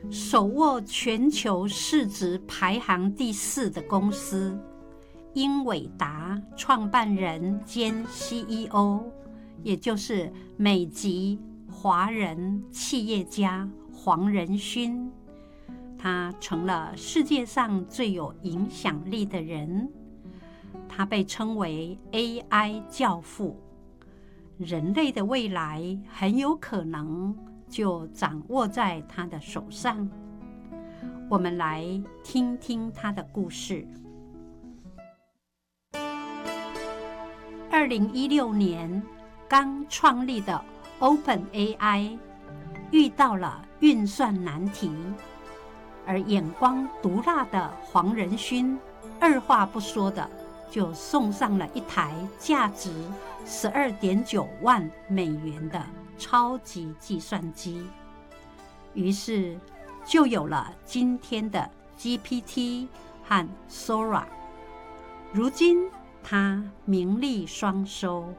手握全球市值排行第4的公司，英伟达创办人兼 CEO， 也就是美籍华人企业家黄仁勋，他成了世界上最有影响力的人。他被称为 AI 教父，人类的未来很有可能就掌握在他的手上。我们来听听他的故事。2016年刚创立的 OpenAI 遇到了运算难题，而眼光毒辣的黄仁勋二话不说的就送上了一台价值12.9万美元的超级计算机，于是就有了今天的 GPT 和 Sora。 如今他名利双收，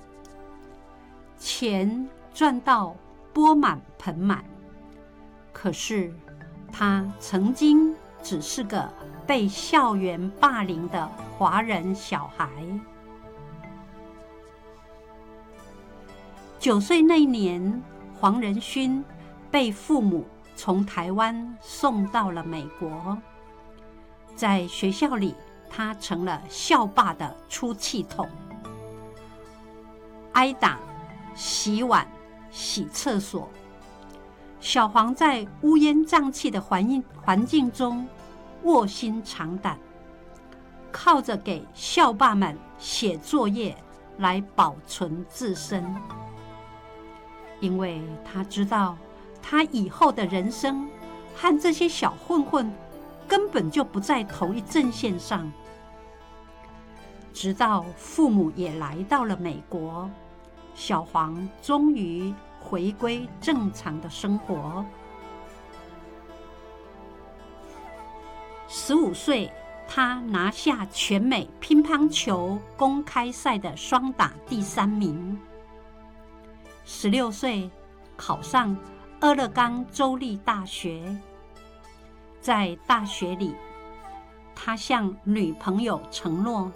钱赚到钵满盆满，可是他曾经只是个被校园霸凌的华人小孩。9岁那年，黄仁勋被父母从台湾送到了美国。在学校里，他成了校霸的出气筒，挨打、洗碗、洗厕所。小黄在乌烟瘴气的环境中卧薪尝胆，靠着给校霸们写作业来保存自身。因为他知道他以后的人生和这些小混混根本就不在同一阵线上。直到父母也来到了美国，小黄终于回归正常的生活。15岁，他拿下全美乒乓球公开赛的双打第3名。16岁，考上俄勒冈州立大学。在大学里，他向女朋友承诺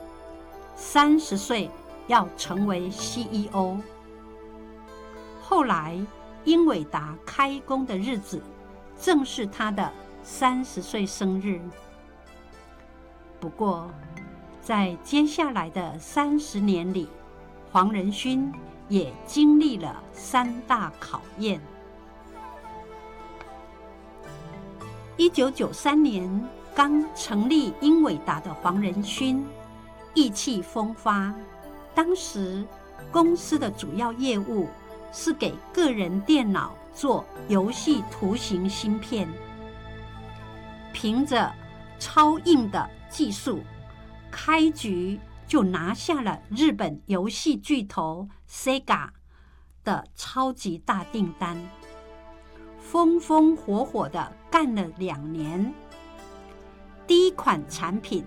，30岁要成为 CEO。后来，英伟达开工的日子正是他的30岁生日。不过，在接下来的30年里，黄仁勋也经历了3大考验。1993年刚成立英伟达的黄仁勋意气风发，当时公司的主要业务是给个人电脑做游戏图形芯片，凭着超硬的技术，开局就拿下了日本游戏巨头 Sega 的超级大订单，风风火火的干了2年。第一款产品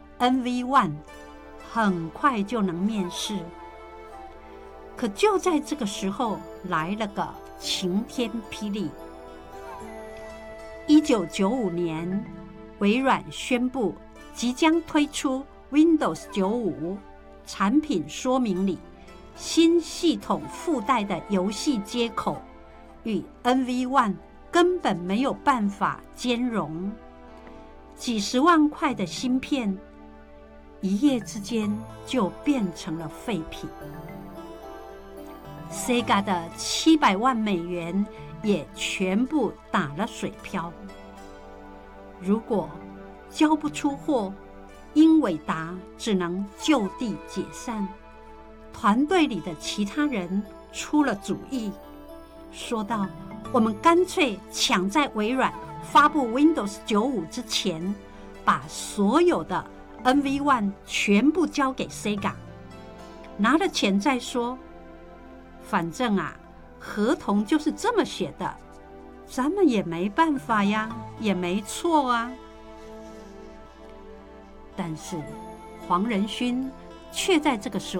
NV1 很快就能面世。可就在这个时候，来了个晴天霹雳。1995年，微软宣布即将推出 Windows 95，产品说明里新系统附带的游戏接口与 NV1 根本没有办法兼容，几十万块的芯片一夜之间就变成了废品。Sega 的700万美元也全部打了水漂。如果交不出货，英伟达只能就地解散。团队里的其他人出了主意，说道：我们干脆抢在微软发布 Windows 95之前，把所有的 NV1 全部交给 Sega， 拿了钱再说。反正啊，合同就是这么写的，咱们也没办法呀，也没错啊。但是黄仁勋却在这个时